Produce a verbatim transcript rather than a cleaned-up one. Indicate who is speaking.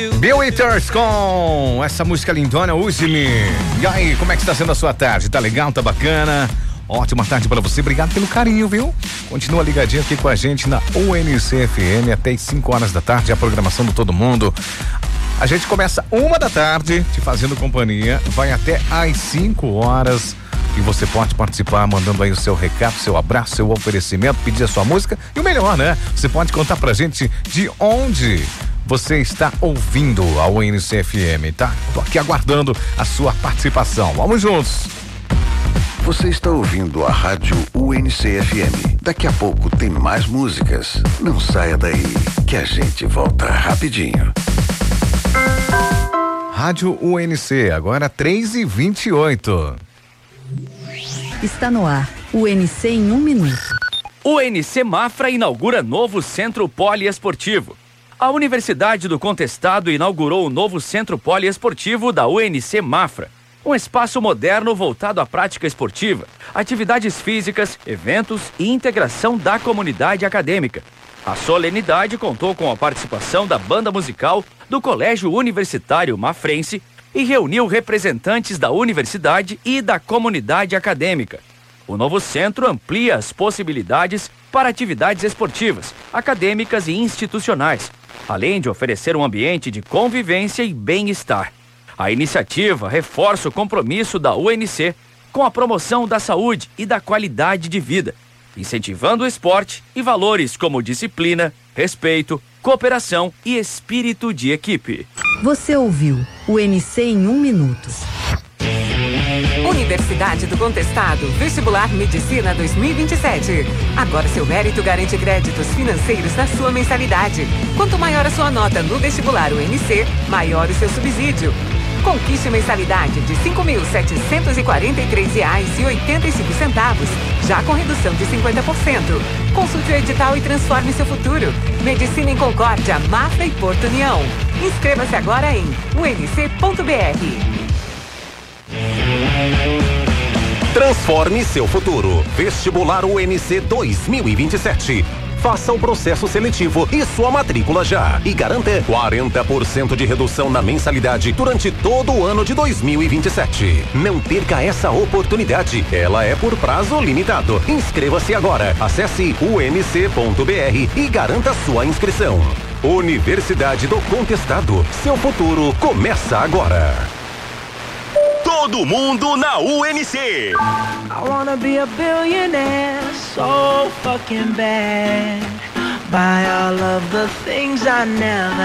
Speaker 1: Bill Withers com essa música lindona, Use-me. E aí, como é que está sendo a sua tarde? Tá legal? Tá bacana? Ótima tarde para você, obrigado pelo carinho, viu? Continua ligadinho aqui com a gente na U N C F M até as cinco horas da tarde, a programação do Todo Mundo. A gente começa uma da tarde, te fazendo companhia, vai até às cinco horas e você pode participar mandando aí o seu recado, seu abraço, seu oferecimento, pedir a sua música e o melhor, né? Você pode contar pra gente de onde você está ouvindo a U N C F M, tá? Tô aqui aguardando a sua participação. Vamos juntos!
Speaker 2: Você está ouvindo a Rádio U N C F M. Daqui a pouco tem mais músicas. Não saia daí, que a gente volta rapidinho.
Speaker 1: Rádio U N C, agora três e vinte e oito.
Speaker 3: Está no ar, U N C em um minuto.
Speaker 4: U N C Mafra inaugura novo centro poliesportivo. A Universidade do Contestado inaugurou o novo centro poliesportivo da U N C Mafra. Um espaço moderno voltado à prática esportiva, atividades físicas, eventos e integração da comunidade acadêmica. A solenidade contou com a participação da banda musical do Colégio Universitário Mafrense e reuniu representantes da universidade e da comunidade acadêmica. O novo centro amplia as possibilidades para atividades esportivas, acadêmicas e institucionais, além de oferecer um ambiente de convivência e bem-estar. A iniciativa reforça o compromisso da U N C com a promoção da saúde e da qualidade de vida, incentivando o esporte e valores como disciplina, respeito, cooperação e espírito de equipe.
Speaker 3: Você ouviu U N C em um minuto.
Speaker 5: Universidade do Contestado, Vestibular Medicina dois mil e vinte e sete. Agora seu mérito garante créditos financeiros na sua mensalidade. Quanto maior a sua nota no vestibular U N C, maior o seu subsídio. Conquiste mensalidade de cinco mil setecentos e quarenta e três reais e oitenta e cinco centavos, já com redução de cinquenta por cento. Consulte o edital e transforme seu futuro. Medicina em Concórdia, Mafra e Porto União. Inscreva-se agora em u n c ponto b r.
Speaker 6: Transforme seu futuro. Vestibular U N C dois mil e vinte e sete. Faça o processo seletivo e sua matrícula já. E garanta quarenta por cento de redução na mensalidade durante todo o ano de dois mil e vinte e sete. Não perca essa oportunidade. Ela é por prazo limitado. Inscreva-se agora. Acesse u n c ponto b r e garanta sua inscrição. Universidade do Contestado. Seu futuro começa agora.
Speaker 7: Todo mundo na U N C.
Speaker 8: I wanna be a billionaire so fucking bad. Buy all of the things I never